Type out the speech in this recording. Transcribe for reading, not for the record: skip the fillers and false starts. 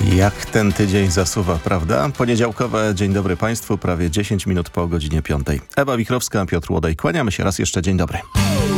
Jak ten tydzień zasuwa, prawda? Poniedziałkowe Dzień dobry Państwu, prawie 10 minut po godzinie 5. Ewa Wichrowska, Piotr Łodej. Kłaniamy się raz jeszcze. Dzień dobry.